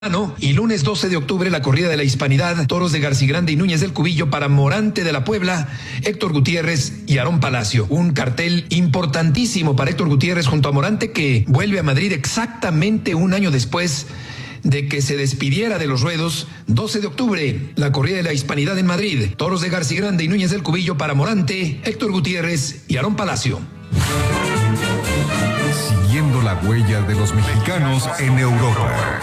Y lunes 12 de octubre la corrida de la Hispanidad, toros de Garcigrande y Núñez del Cubillo para Morante de la Puebla, Héctor Gutiérrez y Aarón Palacio. Un cartel importantísimo para Héctor Gutiérrez junto a Morante, que vuelve a Madrid exactamente un año después de que se despidiera de los ruedos. 12 de octubre, la corrida de la Hispanidad en Madrid, toros de Garcigrande y Núñez del Cubillo para Morante, Héctor Gutiérrez y Aarón Palacio. Siguiendo la huella de los mexicanos en Europa.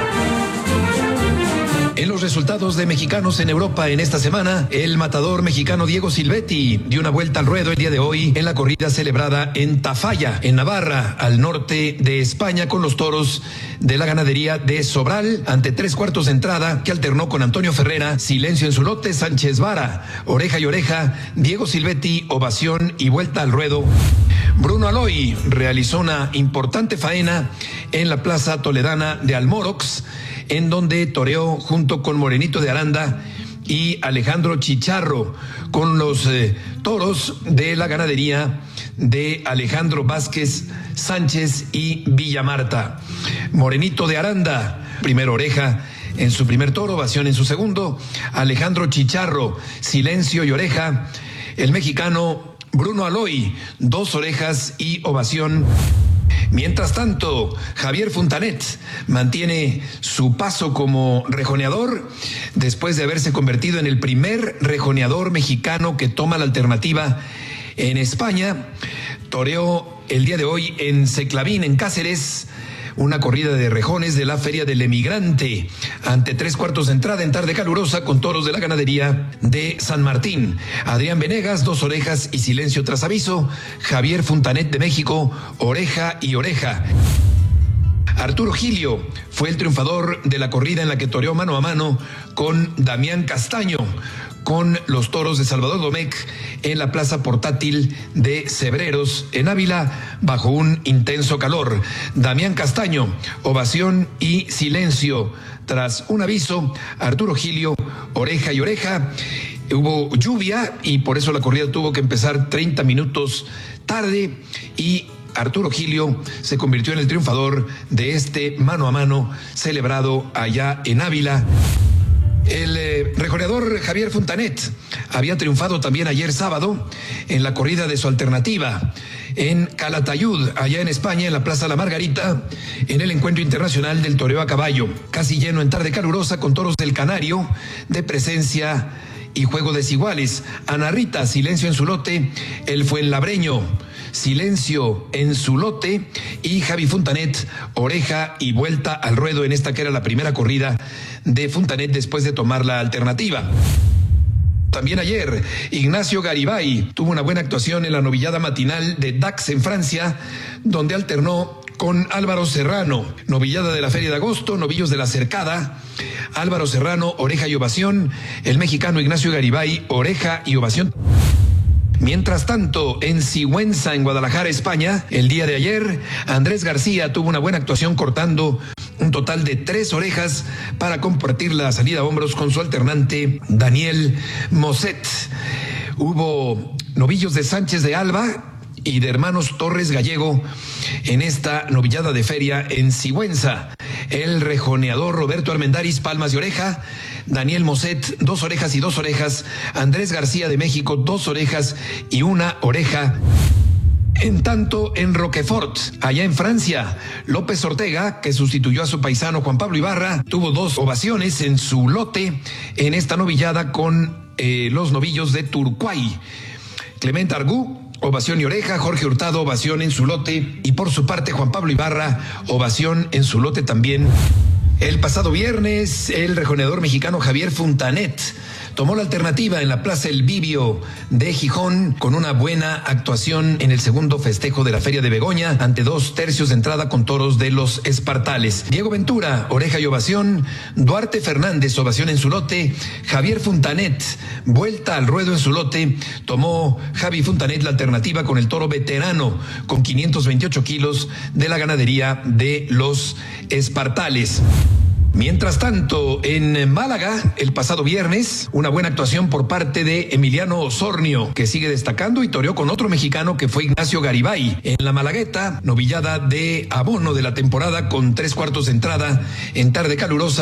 En los resultados de mexicanos en Europa en esta semana, el matador mexicano Diego Silvetti dio una vuelta al ruedo el día de hoy en la corrida celebrada en Tafalla, en Navarra, al norte de España, con los toros de la ganadería de Sobral, ante 3/4 de entrada, que alternó con Antonio Ferrera, Silencio en su lote, Sánchez Vara, Oreja y Oreja, Diego Silvetti, ovación y vuelta al ruedo. Bruno Aloy realizó una importante faena en la plaza toledana de Almorox, en donde toreó junto con Morenito de Aranda y Alejandro Chicharro, con los toros de la ganadería de Alejandro Vázquez Sánchez y Villamarta. Morenito de Aranda, primera oreja en su primer toro, ovación en su segundo. Alejandro Chicharro, Silencio y Oreja. El mexicano Bruno Aloy, 2 orejas y ovación. Mientras tanto, Javier Fontanet mantiene su paso como rejoneador después de haberse convertido en el primer rejoneador mexicano que toma la alternativa en España. Toreó el día de hoy en Seclavín, en Cáceres, una corrida de rejones de la Feria del Emigrante, ante 3/4 de entrada en tarde calurosa, con toros de la ganadería de San Martín. Adrián Venegas, 2 orejas y Silencio tras aviso. Javier Fontanet de México, Oreja y Oreja. Arturo Gilio fue el triunfador de la corrida en la que toreó mano a mano con Damián Castaño, con los toros de Salvador Domecq en la plaza portátil de Cebreros, en Ávila, bajo un intenso calor. Damián Castaño, ovación y Silencio tras un aviso. Arturo Gilio, Oreja y Oreja. Hubo lluvia y por eso la corrida tuvo que empezar 30 minutos tarde, y Arturo Gilio se convirtió en el triunfador de este mano a mano celebrado allá en Ávila. El rejoneador Javier Fontanet había triunfado también ayer sábado en la corrida de su alternativa en Calatayud, allá en España, en la Plaza La Margarita, en el encuentro internacional del toreo a caballo, casi lleno en tarde calurosa, con toros del Canario de presencia y juego desiguales. Ana Rita, Silencio en su lote, el Fuenlabreño, Silencio en su lote, y Javi Fontanet, Oreja y vuelta al ruedo en esta que era la primera corrida de Fontanet después de tomar la alternativa. También ayer, Ignacio Garibay tuvo una buena actuación en la novillada matinal de Dax en Francia, donde alternó con Álvaro Serrano, novillada de la Feria de Agosto, novillos de la Cercada. Álvaro Serrano, Oreja y ovación. El mexicano Ignacio Garibay, Oreja y ovación. Mientras tanto, en Sigüenza, en Guadalajara, España, el día de ayer, Andrés García tuvo una buena actuación cortando un total de 3 orejas para compartir la salida a hombros con su alternante Daniel Moset. Hubo novillos de Sánchez de Alba y de Hermanos Torres Gallego en esta novillada de feria en Sigüenza. El rejoneador Roberto Armendáriz, palmas de oreja. Daniel Moset, 2 orejas y 2 orejas. Andrés García de México, 2 orejas y 1 oreja. En tanto, en Roquefort, allá en Francia, López Ortega, que sustituyó a su paisano Juan Pablo Ibarra, tuvo 2 ovaciones en su lote en esta novillada con los novillos de Turquay. Clement Argú, ovación y oreja. Jorge Hurtado, ovación en su lote. Y por su parte, Juan Pablo Ibarra, ovación en su lote también. El pasado viernes, el rejoneador mexicano Javier Fontanet tomó la alternativa en la Plaza El Vivio de Gijón, con una buena actuación en el segundo festejo de la Feria de Begoña, ante 2 tercios de entrada con toros de los Espartales. Diego Ventura, oreja y ovación. Duarte Fernández, ovación en su lote. Javier Fontanet, vuelta al ruedo en su lote. Tomó Javi Fontanet la alternativa con el toro veterano, con 528 kilos, de la ganadería de los Espartales. Mientras tanto, en Málaga, el pasado viernes, una buena actuación por parte de Emiliano Osornio, que sigue destacando y toreó con otro mexicano que fue Ignacio Garibay. En la Malagueta, novillada de abono de la temporada con 3/4 de entrada en tarde calurosa.